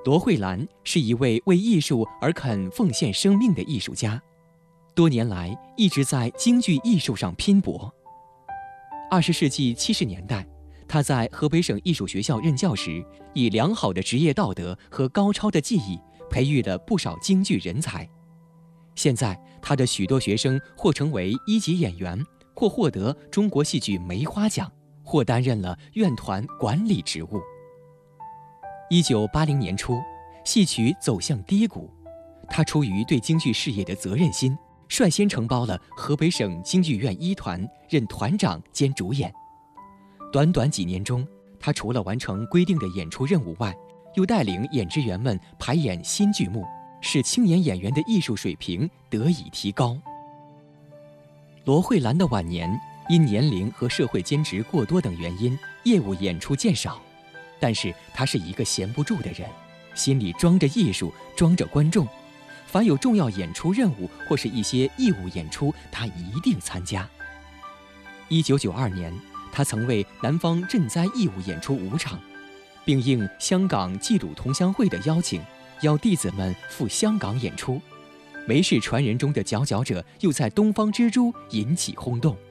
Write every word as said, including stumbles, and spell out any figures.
罗慧兰是一位为艺术而肯奉献生命的艺术家，多年来一直在京剧艺术上拼搏。二十世纪七十年代，他在河北省艺术学校任教时，以良好的职业道德和高超的技艺，培育了不少京剧人才。现在，他的许多学生或成为一级演员，或获得中国戏剧梅花奖，或担任了院团管理职务。一九八零年初，戏曲走向低谷，他出于对京剧事业的责任心，率先承包了河北省京剧院一团，任团长兼主演。短短几年中，他除了完成规定的演出任务外，又带领演职员们排演新剧目，使青年演员的艺术水平得以提高。罗慧兰的晚年因年龄和社会兼职过多等原因，业务演出渐少。但是他是一个闲不住的人，心里装着艺术，装着观众。凡有重要演出任务或是一些义务演出，他一定参加。一九九二年，他曾为南方赈灾义务演出五场，并应香港祭鲁同乡会的邀请，邀弟子们赴香港演出。梅氏传人中的佼佼者又在东方之珠引起轰动。